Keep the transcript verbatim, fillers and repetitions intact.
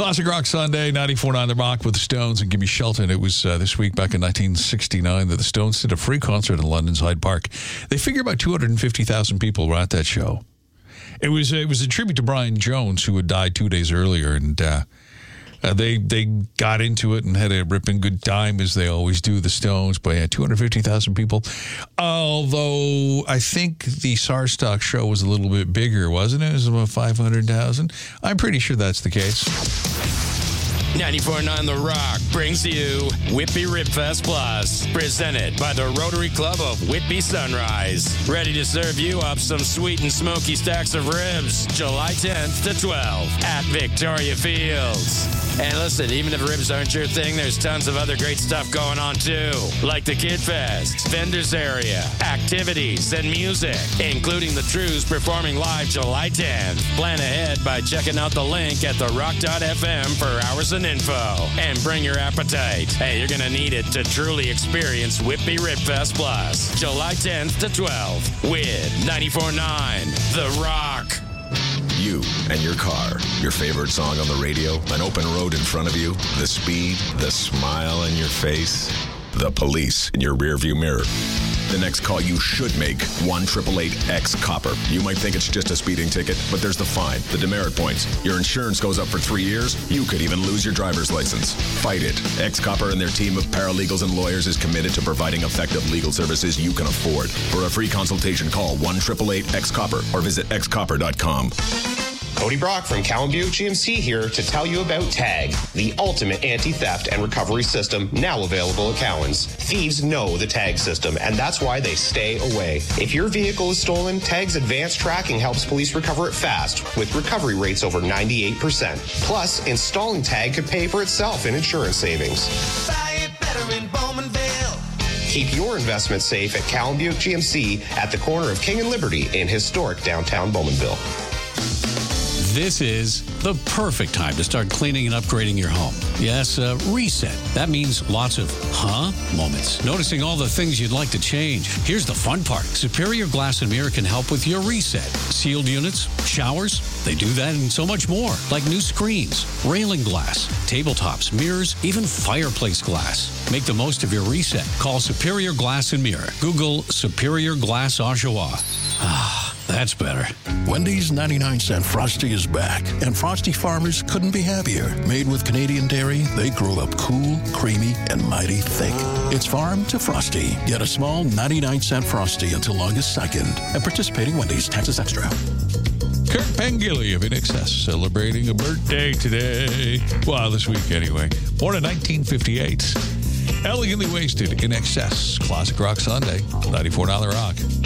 Classic Rock Sunday, ninety-four point nine The Rock with the Stones and Gimme Shelton. It was uh, this week back in nineteen sixty-nine that the Stones did a free concert in London's Hyde Park. They figure about two hundred fifty thousand people were at that show. It was, it was a tribute to Brian Jones, who had died two days earlier, and uh, uh, they they got into it and had a ripping good time, as they always do, the Stones. But yeah, two hundred fifty thousand people. Although I think the Sarstock show was a little bit bigger, wasn't it? It was about five hundred thousand. I'm pretty sure that's the case. ninety-four point nine The Rock brings you Whitby Ribfest Plus, presented by the Rotary Club of Whitby Sunrise. Ready to serve you up some sweet and smoky stacks of ribs, July tenth to twelfth at Victoria Fields. And listen, even if ribs aren't your thing, there's tons of other great stuff going on too, like the Kid Fest, vendors area, activities, and music, including the Trews performing live July tenth. Plan ahead by checking out the link at the rock dot f m for hours and info. And bring your appetite. Hey, you're going to need it to truly experience Whitby Ribfest Plus, July tenth to twelfth with ninety-four point nine The Rock. You and your car, your favorite song on the radio, an open road in front of you, the speed, the smile on your face, the police in your rearview mirror. The next call you should make, one eight eight eight X copper. You might think it's just a speeding ticket, but there's the fine, the demerit points. Your insurance goes up for three years. You could even lose your driver's license. Fight it. X Copper and their team of paralegals and lawyers is committed to providing effective legal services you can afford. For a free consultation, call one eight eight eight X copper or visit x copper dot com. Cody Brock from Cowan Buick G M C here to tell you about TAG, the ultimate anti-theft and recovery system now available at Cowan's. Thieves know the TAG system, and that's why they stay away. If your vehicle is stolen, TAG's advanced tracking helps police recover it fast, with recovery rates over ninety-eight percent. Plus, installing TAG could pay for itself in insurance savings. Buy it better in Bowmanville. Keep your investment safe at Cowan Buick G M C at the corner of King and Liberty in historic downtown Bowmanville. This is the perfect time to start cleaning and upgrading your home. Yes, uh, reset. That means lots of huh moments. Noticing all the things you'd like to change. Here's the fun part. Superior Glass and Mirror can help with your reset. Sealed units, showers, they do that and so much more. Like new screens, railing glass, tabletops, mirrors, even fireplace glass. Make the most of your reset. Call Superior Glass and Mirror. Google Superior Glass Oshawa. Ah, that's better. Wendy's ninety-nine cent Frosty is back, and Frosty farmers couldn't be happier. Made with Canadian dairy, they grow up cool, creamy, and mighty thick. It's farm to Frosty. Get a small ninety-nine cent Frosty until August second at participating Wendy's. Taxes extra. Kurt Pengilly of In Excess celebrating a birthday today. Well, this week anyway. Born in nineteen fifty-eight. Elegantly Wasted, In Excess. Classic Rock Sunday. ninety-four point nine The Rock.